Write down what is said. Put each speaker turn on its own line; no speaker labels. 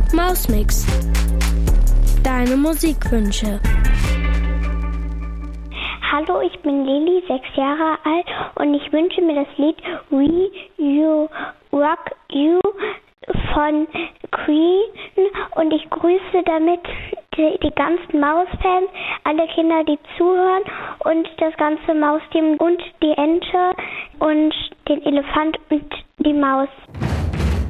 Mausmix. Deine Musikwünsche.
Hallo, ich bin Lili, 6 Jahre alt und ich wünsche mir das Lied We You Rock You von Queen und ich grüße damit die ganzen Mausfans, alle Kinder, die zuhören und das ganze Mausteam und die Ente und den Elefant und die Maus.